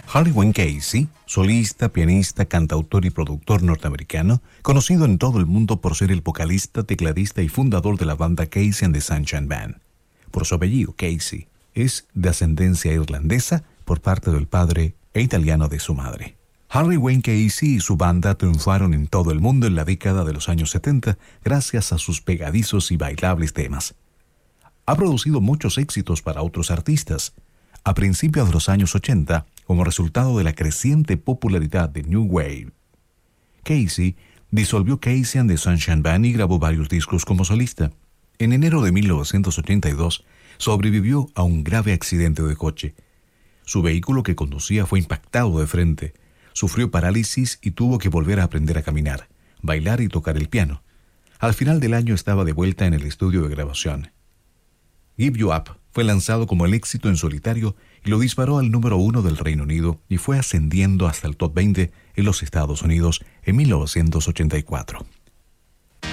Harry Wayne Casey, solista, pianista, cantautor y productor norteamericano, conocido en todo el mundo por ser el vocalista, tecladista y fundador de la banda Casey and the Sunshine Band. Por su apellido, Casey, es de ascendencia irlandesa por parte del padre e italiano de su madre. Harry Wayne Casey y su banda triunfaron en todo el mundo en la década de los años 70 gracias a sus pegadizos y bailables temas. Ha producido muchos éxitos para otros artistas. A principios de los años 80, como resultado de la creciente popularidad de New Wave, Casey disolvió Casey and the Sunshine Band y grabó varios discos como solista. En enero de 1982, sobrevivió a un grave accidente de coche. Su vehículo que conducía fue impactado de frente. Sufrió parálisis y tuvo que volver a aprender a caminar, bailar y tocar el piano. Al final del año estaba de vuelta en el estudio de grabación. Give You Up fue lanzado como el éxito en solitario y lo disparó al número 1 del Reino Unido y fue ascendiendo hasta el top 20 en los Estados Unidos en 1984.